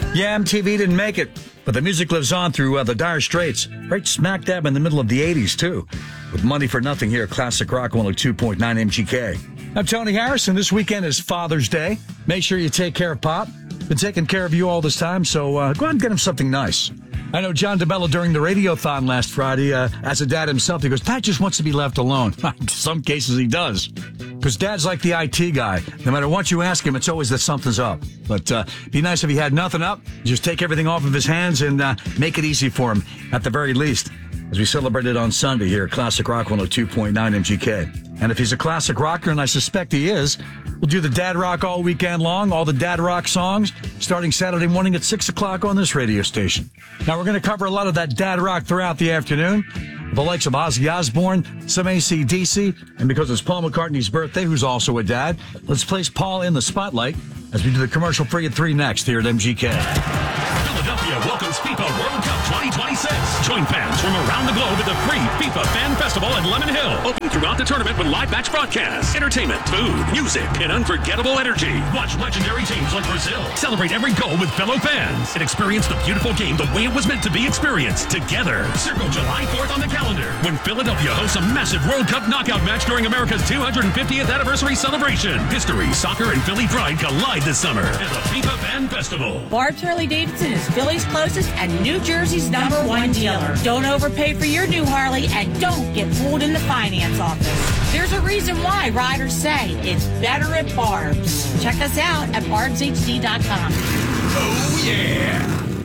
Yeah, MTV didn't make it, but the music lives on through the Dire Straits, right smack dab in the middle of the 80s, too. With Money for Nothing here at Classic Rock 102.9 MGK. I'm Tony Harrison. This weekend is Father's Day. Make sure you take care of Pop. Been taking care of you all this time, so go out and get him something nice. I know John DeBello during the Radiothon last Friday, as a dad himself, he goes, Dad just wants to be left alone. In some cases he does. Because Dad's like the IT guy. No matter what you ask him, it's always that something's up. But be nice if he had nothing up. Just take everything off of his hands and make it easy for him, at the very least. As we celebrated on Sunday here at Classic Rock 102.9 MGK. And if he's a classic rocker, and I suspect he is, we'll do the Dad Rock all weekend long, all the Dad Rock songs, starting Saturday morning at 6 o'clock on this radio station. Now, we're going to cover a lot of that Dad Rock throughout the afternoon. The likes of Ozzy Osbourne, some AC/DC, and because it's Paul McCartney's birthday, who's also a dad, let's place Paul in the spotlight as we do the commercial free at 3 next here at MGK. Philadelphia welcomes FIFA World Cup 2026. Join fans from around the globe at the free FIFA Fan Festival at Lemon Hill. Open throughout the tournament with live match broadcasts, entertainment, food, music, and unforgettable energy. Watch legendary teams like Brazil celebrate every goal with fellow fans and experience the beautiful game the way it was meant to be experienced together. Circle July 4th on the calendar when Philadelphia hosts a massive World Cup knockout match during America's 250th anniversary celebration. History, soccer, and Philly pride collide this summer at the FIFA Fan Festival. Barb's Harley-Davidson is Philly's closest and New Jersey's #1 dealer. Don't overpay for your new Harley and don't get fooled in the finance office. There's a reason why riders say it's better at Barb's. Check us out at barbshd.com. Oh, yeah!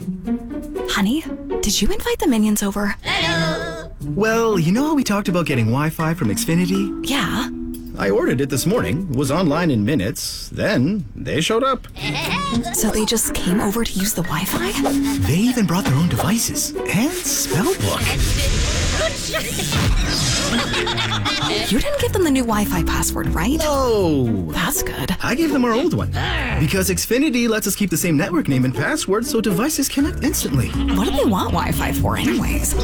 Honey, did you invite the minions over? Hello! Well, you know how we talked about getting Wi-Fi from Xfinity? Yeah. I ordered it this morning, was online in minutes, then they showed up. So they just came over to use the Wi-Fi? They even brought their own devices and spell book. You didn't give them the new Wi-Fi password, right? No. That's good. I gave them our old one. Because Xfinity lets us keep the same network name and password so devices connect instantly. What do they want Wi-Fi for anyways?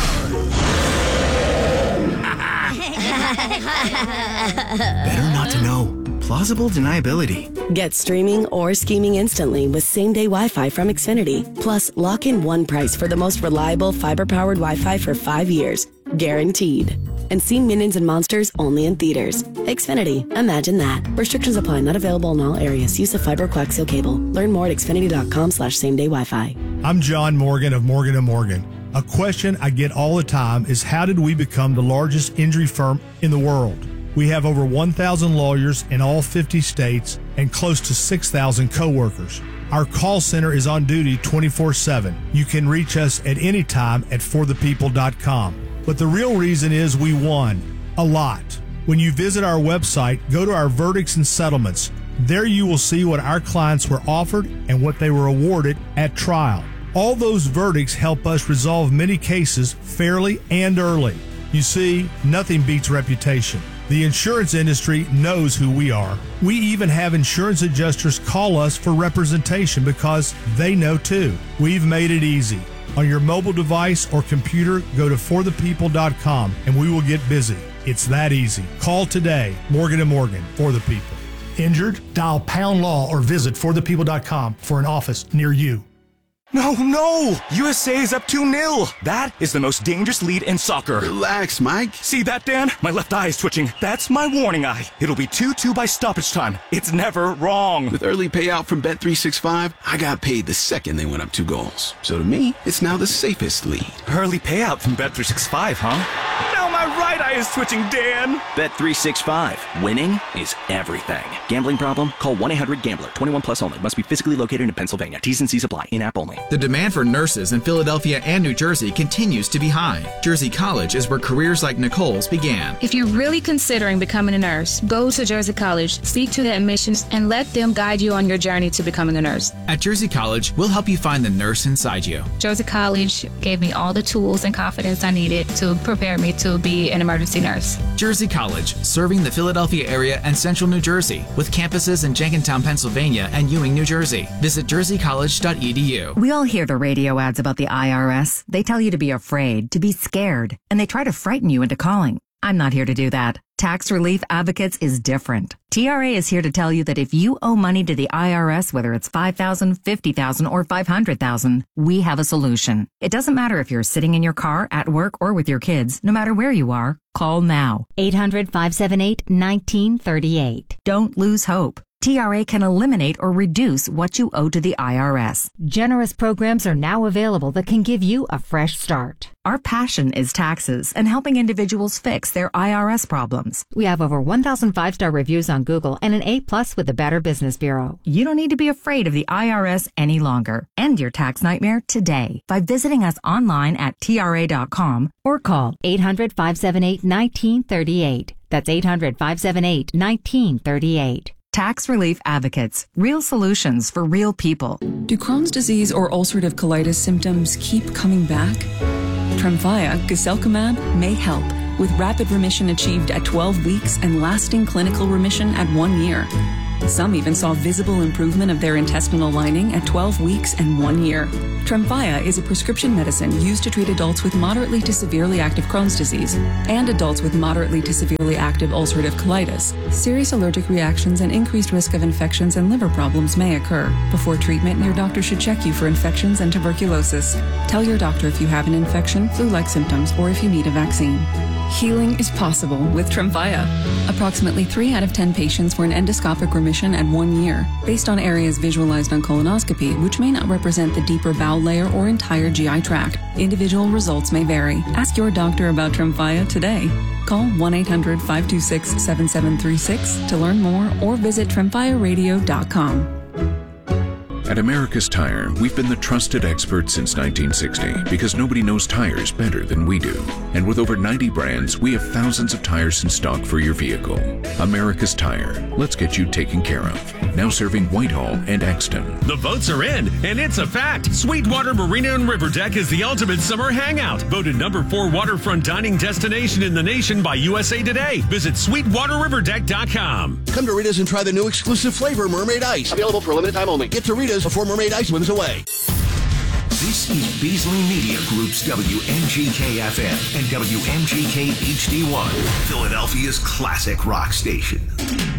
Better not to know. Plausible deniability. Get streaming or scheming instantly with same-day Wi-Fi from Xfinity. Plus, lock in one price for the most reliable fiber-powered Wi-Fi for 5 years. Guaranteed. And see Minions and Monsters only in theaters. Xfinity. Imagine that. Restrictions apply. Not available in all areas. Use of fiber coaxial cable. Learn more at xfinity.com/same-day Wi-Fi. I'm John Morgan of Morgan & Morgan. A question I get all the time is how did we become the largest injury firm in the world? We have over 1,000 lawyers in all 50 states and close to 6,000 coworkers. Our call center is on duty 24/7. You can reach us at any time at forthepeople.com. But the real reason is we won. A lot. When you visit our website, go to our verdicts and settlements. There you will see what our clients were offered and what they were awarded at trial. All those verdicts help us resolve many cases fairly and early. You see, nothing beats reputation. The insurance industry knows who we are. We even have insurance adjusters call us for representation because they know too. We've made it easy. On your mobile device or computer, go to forthepeople.com and we will get busy. It's that easy. Call today. Morgan & Morgan, for the people. Injured? Dial pound law or visit forthepeople.com for an office near you. No! USA is up 2-0. That is the most dangerous lead in soccer. Relax, Mike. See that, Dan? My left eye is twitching. That's my warning eye. It'll be 2-2 by stoppage time. It's never wrong. With early payout from Bet365, I got paid the second they went up 2 goals. So to me, it's now the safest lead. Early payout from Bet365, huh? Now my right eye is twitching, Dan. Bet365. Winning is everything. Gambling problem? Call 1-800-GAMBLER. 21 plus only. Must be physically located in Pennsylvania. T's and C's apply. In-app only. The demand for nurses in Philadelphia and New Jersey continues to be high. Jersey College is where careers like Nicole's began. If you're really considering becoming a nurse, go to Jersey College, speak to the admissions, and let them guide you on your journey to becoming a nurse. At Jersey College, we'll help you find the nurse inside you. Jersey College gave me all the tools and confidence I needed to prepare me to be an emergency nurse. Jersey College, serving the Philadelphia area and central New Jersey, with campuses in Jenkintown, Pennsylvania, and Ewing, New Jersey. Visit jerseycollege.edu. We all hear the radio ads about the IRS. They tell you to be afraid, to be scared, and they try to frighten you into calling. I'm not here to do that. Tax Relief Advocates is different. TRA is here to tell you that if you owe money to the IRS, whether it's $5,000, $50,000, or $500,000, we have a solution. It doesn't matter if you're sitting in your car, at work, or with your kids. No matter where you are, call now. 800-578-1938. Don't lose hope. TRA can eliminate or reduce what you owe to the IRS. Generous programs are now available that can give you a fresh start. Our passion is taxes and helping individuals fix their IRS problems. We have over 1,000 5-star reviews on Google and an A+ with the Better Business Bureau. You don't need to be afraid of the IRS any longer. End your tax nightmare today by visiting us online at TRA.com or call 800-578-1938. That's 800-578-1938. Tax Relief Advocates. Real solutions for real people. Do Crohn's disease or ulcerative colitis symptoms keep coming back? Tremfya, guselkumab, may help, with rapid remission achieved at 12 weeks and lasting clinical remission at 1 year. Some even saw visible improvement of their intestinal lining at 12 weeks and 1 year. Tremfya is a prescription medicine used to treat adults with moderately to severely active Crohn's disease and adults with moderately to severely active ulcerative colitis. Serious allergic reactions and increased risk of infections and liver problems may occur. Before treatment, your doctor should check you for infections and tuberculosis. Tell your doctor if you have an infection, flu-like symptoms, or if you need a vaccine. Healing is possible with Tremfya. Approximately 3 out of 10 patients were in endoscopic remission at 1 year, based on areas visualized on colonoscopy, which may not represent the deeper bowel layer or entire GI tract. Individual results may vary. Ask your doctor about Tremfya today. Call 1-800-526-7736 to learn more or visit TremfyaRadio.com. At America's Tire, we've been the trusted experts since 1960 because nobody knows tires better than we do. And with over 90 brands, we have thousands of tires in stock for your vehicle. America's Tire. Let's get you taken care of. Now serving Whitehall and Exton. The votes are in, and it's a fact. Sweetwater Marina and River Deck is the ultimate summer hangout. Voted number 4 waterfront dining destination in the nation by USA Today. Visit SweetwaterRiverDeck.com. Come to Rita's and try the new exclusive flavor, Mermaid Ice. Available for a limited time only. Get to Rita's before Mermaid Ice swims away. This is Beasley Media Group's WMGK-FM and WMGK HD1, Philadelphia's classic rock station.